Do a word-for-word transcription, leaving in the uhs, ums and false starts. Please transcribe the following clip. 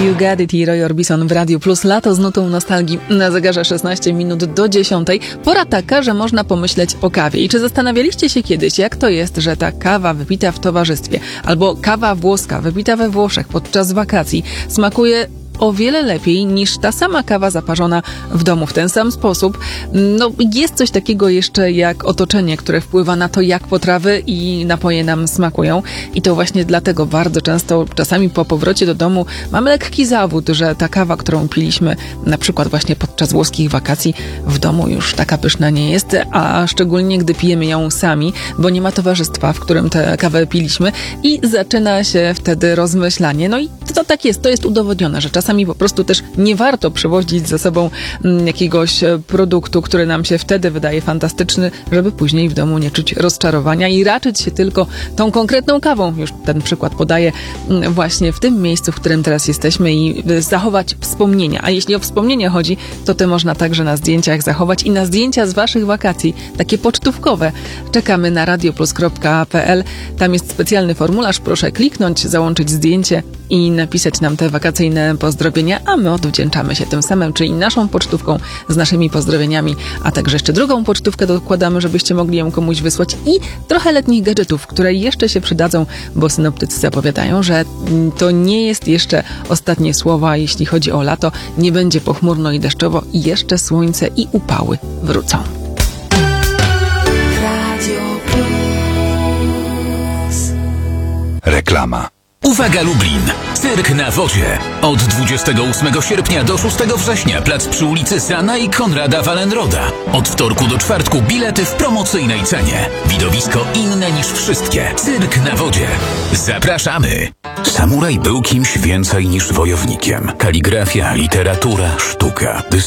You Got It i Roy Orbison w Radiu Plus. Lato z nutą nostalgii na zegarze szesnaście minut do dziesiątej. Pora taka, że można pomyśleć o kawie. I czy zastanawialiście się kiedyś, jak to jest, że ta kawa wypita w towarzystwie albo kawa włoska wypita we Włoszech podczas wakacji smakuje o wiele lepiej niż ta sama kawa zaparzona w domu w ten sam sposób. No, jest coś takiego jeszcze jak otoczenie, które wpływa na to, jak potrawy i napoje nam smakują. I to właśnie dlatego bardzo często, czasami po powrocie do domu, mamy lekki zawód, że ta kawa, którą piliśmy na przykład właśnie podczas włoskich wakacji, w domu już taka pyszna nie jest, a szczególnie gdy pijemy ją sami, bo nie ma towarzystwa, w którym tę kawę piliśmy i zaczyna się wtedy rozmyślanie. No i to tak jest, to jest udowodnione, że czasami po prostu też nie warto przywozić ze sobą jakiegoś produktu, który nam się wtedy wydaje fantastyczny, żeby później w domu nie czuć rozczarowania i raczyć się tylko tą konkretną kawą. Już ten przykład podaję właśnie w tym miejscu, w którym teraz jesteśmy i zachować wspomnienia. A jeśli o wspomnienia chodzi, to te można także na zdjęciach zachować i na zdjęcia z waszych wakacji, takie pocztówkowe. Czekamy na radioplus kropka p l. Tam jest specjalny formularz. Proszę kliknąć, załączyć zdjęcie i napisać nam te wakacyjne pozdrowienia, a my odwdzięczamy się tym samym, czyli naszą pocztówką z naszymi pozdrowieniami, a także jeszcze drugą pocztówkę dokładamy, żebyście mogli ją komuś wysłać i trochę letnich gadżetów, które jeszcze się przydadzą, bo synoptycy zapowiadają, że to nie jest jeszcze ostatnie słowa, jeśli chodzi o lato. Nie będzie pochmurno i deszczowo i jeszcze słońce i upały wrócą. Radio Plus. Reklama. Uwaga Lublin! Cyrk na wodzie. Od dwudziestego ósmego sierpnia do szóstego września plac przy ulicy Sana i Konrada Wallenroda. Od wtorku do czwartku bilety w promocyjnej cenie. Widowisko inne niż wszystkie. Cyrk na wodzie. Zapraszamy! Samuraj był kimś więcej niż wojownikiem. Kaligrafia, literatura, sztuka.